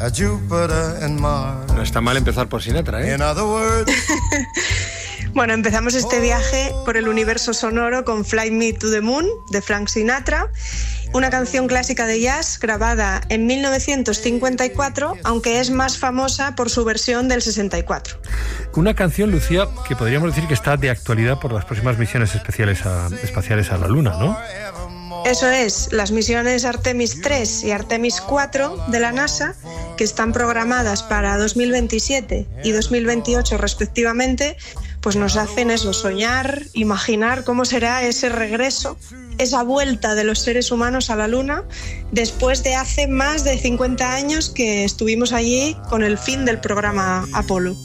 No está mal empezar por Sinatra, ¿eh? Bueno, empezamos este viaje por el universo sonoro con Fly Me to the Moon, de Frank Sinatra, una canción clásica de jazz grabada en 1954, aunque es más famosa por su versión del 64. Una canción, Lucía, que podríamos decir que está de actualidad por las próximas misiones espaciales a la Luna, ¿no? Eso es, las misiones Artemis 3 y Artemis 4 de la NASA, que están programadas para 2027 y 2028 respectivamente, pues nos hacen eso, soñar, imaginar cómo será ese regreso, esa vuelta de los seres humanos a la Luna, después de hace más de 50 años que estuvimos allí con el fin del programa Apolo.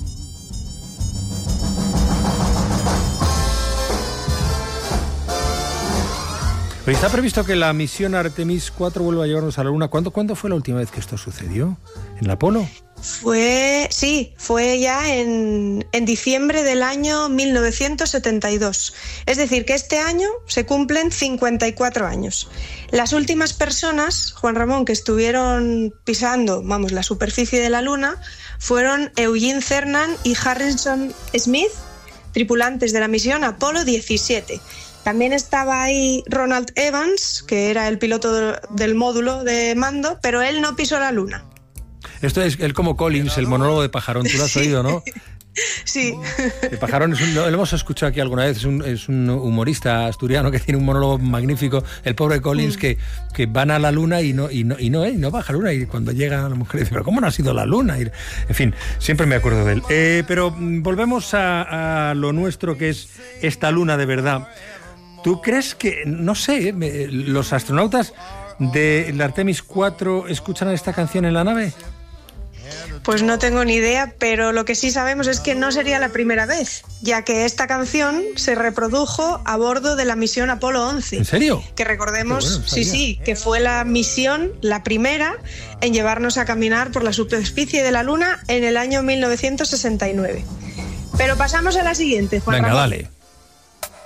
¿Está previsto que la misión Artemis 4 vuelva a llevarnos a la Luna? ¿Cuándo fue la última vez que esto sucedió? ¿En el Apolo? Fue ya en diciembre del año 1972. Es decir, que este año se cumplen 54 años. Las últimas personas, Juan Ramón, que estuvieron pisando, la superficie de la Luna, fueron Eugene Cernan y Harrison Smith, tripulantes de la misión Apolo 17. También estaba ahí Ronald Evans, que era el piloto del módulo de mando, pero él no pisó la Luna. Esto es él como Collins, el monólogo de Pajarón, tú lo has oído, ¿no? Sí. El Pajarón lo hemos escuchado aquí alguna vez, es un humorista asturiano que tiene un monólogo magnífico, el pobre Collins, que van a la Luna y no baja a la Luna, y cuando llega la mujer dice, pero ¿cómo no ha sido la Luna? En fin, siempre me acuerdo de él. Pero volvemos a lo nuestro, que es esta Luna de verdad. ¿Tú crees que, no sé, los astronautas de la Artemis 4 escuchan esta canción en la nave? Pues no tengo ni idea, pero lo que sí sabemos es que no sería la primera vez, ya que esta canción se reprodujo a bordo de la misión Apolo 11. ¿En serio? Que recordemos, sí, que fue la misión, la primera, en llevarnos a caminar por la superficie de la Luna en el año 1969. Pero pasamos a la siguiente, Juan Ramón. Venga, dale.